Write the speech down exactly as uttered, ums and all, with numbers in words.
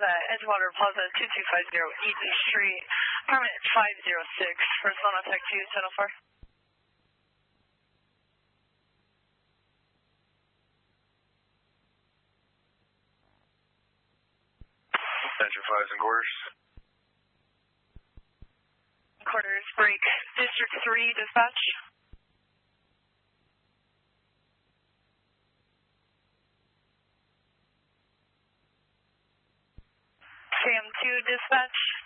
Plaza, Edgewater Plaza, two two five zero Eden Street, permit five zero six for Sonotech two, ten oh four. Attention fives and quarters. Quarters, break, District three, dispatch. Sam two, dispatch.